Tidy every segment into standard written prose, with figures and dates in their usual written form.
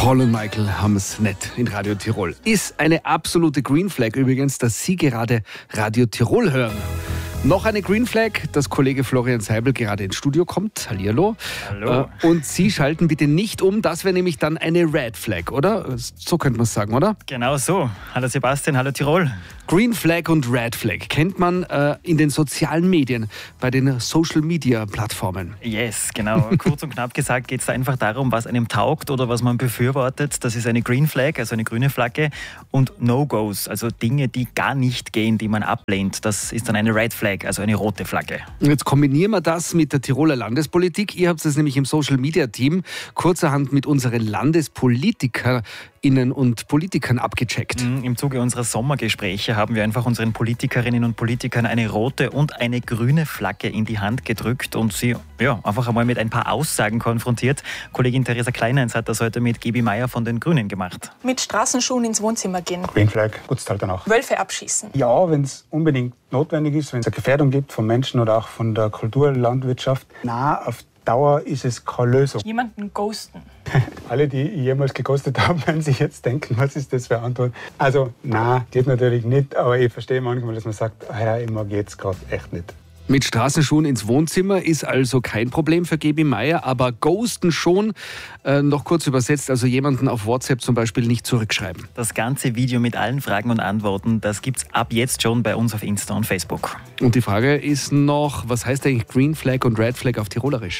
Paul und Michael haben es nett in Radio Tirol. Ist eine absolute Green Flag übrigens, dass Sie gerade Radio Tirol hören. Noch eine Green Flag, dass Kollege Florian Seibel gerade ins Studio kommt. Hallihallo. Hallo. Und Sie schalten bitte nicht um, das wäre nämlich dann eine Red Flag, oder? So könnte man es sagen, oder? Genau so. Hallo Sebastian, hallo Tirol. Green Flag und Red Flag kennt man in den sozialen Medien, bei den Social-Media-Plattformen. Yes, genau. Kurz und knapp gesagt geht es da einfach darum, was einem taugt oder was man befürwortet. Das ist eine Green Flag, also eine grüne Flagge. Und No-Gos, also Dinge, die gar nicht gehen, die man ablehnt, das ist dann eine Red Flag, also eine rote Flagge. Und jetzt kombinieren wir das mit der Tiroler Landespolitik. Ihr habt es nämlich im Social-Media-Team kurzerhand mit unseren LandespolitikerInnen und Politikern abgecheckt. Im Zuge unserer Sommergespräche haben wir einfach unseren Politikerinnen und Politikern eine rote und eine grüne Flagge in die Hand gedrückt und sie einfach einmal mit ein paar Aussagen konfrontiert. Kollegin Theresa Kleinhans hat das heute mit Gabi Meier von den Grünen gemacht. Mit Straßenschuhen ins Wohnzimmer gehen. Green Flag, gut's halt danach. Wölfe abschießen. Ja, wenn es unbedingt notwendig ist, wenn es eine Gefährdung gibt von Menschen oder auch von der Kulturlandwirtschaft. Na, auf Dauer ist es keine Lösung. Jemanden ghosten. Alle, die jemals geghostet haben, werden sich jetzt denken, was ist das für eine Antwort? Also, na, geht natürlich nicht, aber ich verstehe manchmal, dass man sagt, ich mag jetzt gerade echt nicht. Mit Straßenschuhen ins Wohnzimmer ist also kein Problem für Gabi Meier, aber ghosten schon, noch kurz übersetzt, also jemanden auf WhatsApp zum Beispiel nicht zurückschreiben. Das ganze Video mit allen Fragen und Antworten, das gibt's ab jetzt schon bei uns auf Insta und Facebook. Und die Frage ist noch, was heißt eigentlich Green Flag und Red Flag auf Tirolerisch?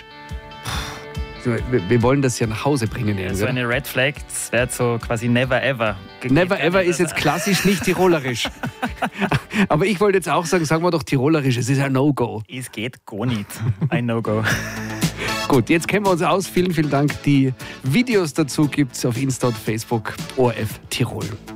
Wir wollen das ja nach Hause bringen. Irgendwie. So eine Red Flag, das wäre so quasi never ever. Never ever ist jetzt klassisch nicht tirolerisch. Aber ich wollte jetzt auch sagen wir doch tirolerisch, es ist ein No-Go. Es geht gar nicht. Ein No-Go. Gut, jetzt kennen wir uns aus. Vielen, vielen Dank. Die Videos dazu gibt es auf Insta und Facebook ORF Tirol.